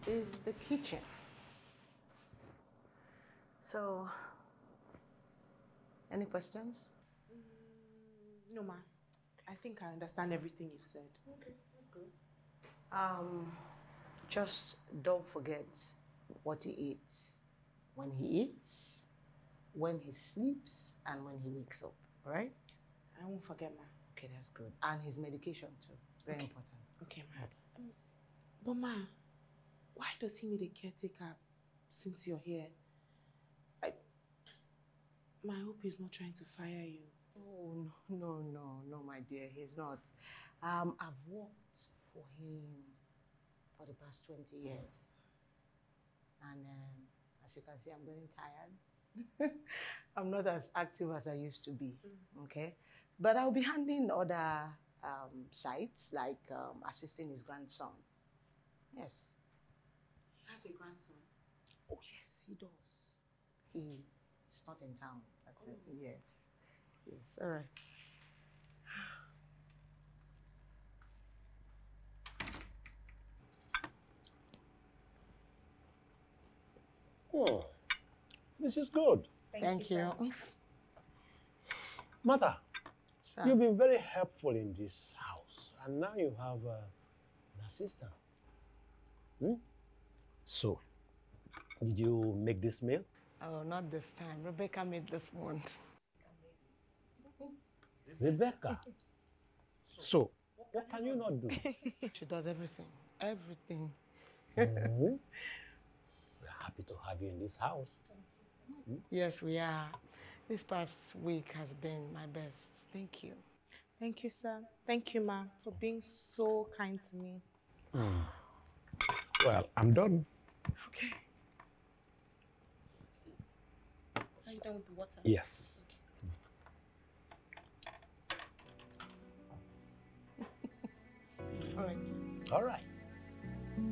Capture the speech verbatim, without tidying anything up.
is the kitchen. So, any questions? Mm, no, ma. I think I understand everything you've said. Okay, that's good. Um, just don't forget what he eats, when he eats, when he sleeps, and when he wakes up, all right? Yes, I won't forget, ma. Okay, that's good. And his medication too, very Okay. important. Okay, ma. Um, but ma, why does he need a caretaker since you're here? I, my hope he's not trying to fire you. Oh, no, no, no, no, my dear, he's not. Um, I've worked for him for the past twenty years. And um, as you can see, I'm getting tired. I'm not as active as I used to be, mm. Okay? But I'll be handling other um, sites, like um, assisting his grandson. Yes. He has a grandson? Oh, yes, he does. He's not in town. That's oh. it. Yes. Yes, all right. Oh, this is good. Thank, Thank you. you. Mother, Sir. You've been very helpful in this house, and now you have uh, an assistant. Hmm? So, did you make this meal? Oh, not this time. Rebecca made this one. Rebecca? So, what can you not do? She does everything. Everything. Mm-hmm. We're happy to have you in this house. Hmm? Yes, we are. This past week has been my best. Thank you. Thank you, sir. Thank you, ma, for being so kind to me. Mm. Well, I'm done. Okay. So you done with the water? Yes. Okay. All right. All right.